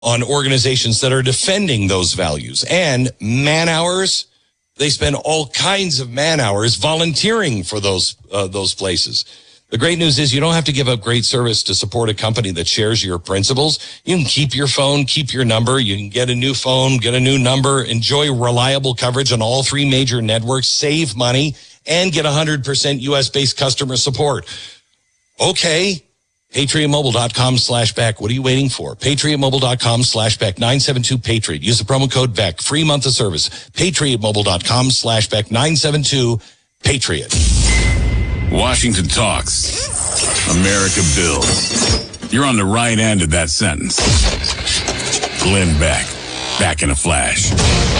on organizations that are defending those values. And man hours, they spend all kinds of man hours volunteering for those places. The great news is you don't have to give up great service to support a company that shares your principles. You can keep your phone, keep your number. You can get a new phone, get a new number, enjoy reliable coverage on all 3 major networks, save money, and get 100% U.S.-based customer support. Okay. PatriotMobile.com/Beck. What are you waiting for? PatriotMobile.com/Beck. 972-PATRIOT. Use the promo code Beck. Free month of service. PatriotMobile.com/Beck. 972-PATRIOT. Washington talks. America builds. You're on the right end of that sentence. Glenn Beck. Back in a flash.